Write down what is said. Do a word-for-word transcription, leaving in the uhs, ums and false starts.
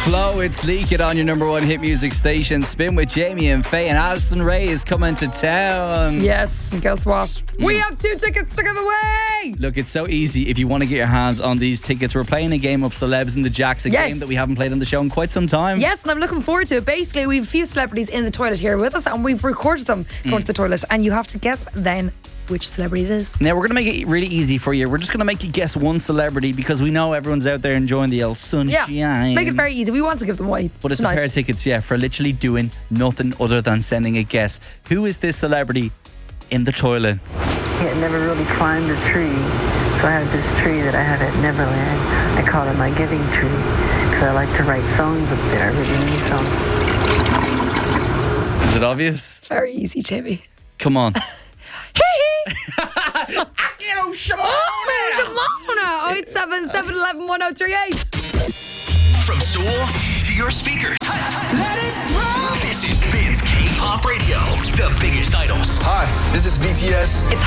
Flow, it's Leak It on your number one hit music station. Spin with Jamie and Faye, and Alison Ray is coming to town. Yes, and guess what? We have two tickets to give away. Look, it's so easy if you want to get your hands on these tickets. We're playing a game of Celebs in the Jacks, a Yes. game that we haven't played on the show in quite some time. Yes, and I'm looking forward to it. Basically, we have a few celebrities in the toilet here with us, and we've recorded them going to the toilet, and you have to guess then which celebrity it is. Now, we're going to make it really easy for you. We're just going to make you guess one celebrity because we know everyone's out there enjoying the El Sunshine. Yeah, make it very easy. We want to give them away But it's tonight. a pair of tickets, yeah, for literally doing nothing other than sending a guess. Who is this celebrity in the toilet? I had never really climbed a tree, so I have this tree that I have at Neverland. I call it my giving tree because I like to write songs up there, really songs. Is it obvious? Very easy, Jamie. Come on. Oh, Shimona! oh eight seven, seven one one, one oh three eight. From Seoul to your speakers. Let it roll. This is Spins K-Pop Radio, the biggest idols. Hi, this is B T S. It's